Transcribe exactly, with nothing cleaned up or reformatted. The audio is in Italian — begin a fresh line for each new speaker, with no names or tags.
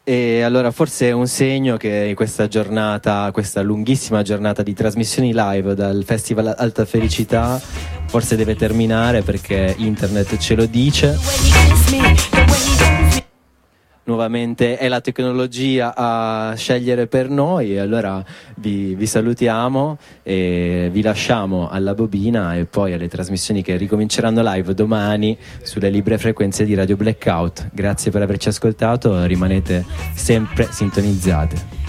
E allora forse è un segno che questa giornata, questa lunghissima giornata di trasmissioni live dal Festival Alta Felicità forse deve terminare, perché internet ce lo dice. Nuovamente è la tecnologia a scegliere per noi, e allora vi, vi salutiamo e vi lasciamo alla bobina e poi alle trasmissioni che ricominceranno live domani sulle libere frequenze di Radio Blackout. Grazie per averci ascoltato, rimanete sempre sintonizzate.